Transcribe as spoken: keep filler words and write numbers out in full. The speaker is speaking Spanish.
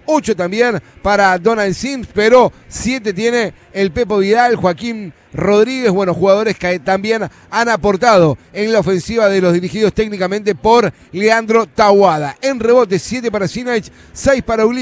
ocho también para Donald Sims, pero siete tiene el Pepo Vidal, Joaquín Rodríguez, bueno, jugadores que también han aportado en la ofensiva de los dirigidos técnicamente por Leandro Taboada. En rebote, siete para Sinach, seis para Ulises.